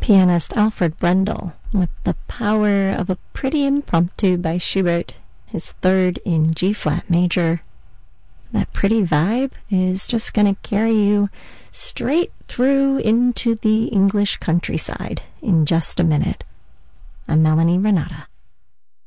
pianist Alfred Brendel with the power of a pretty impromptu by Schubert, his third in G-flat major. That pretty vibe is just going to carry you straight through into the English countryside in just a minute. I'm Melanie Renata.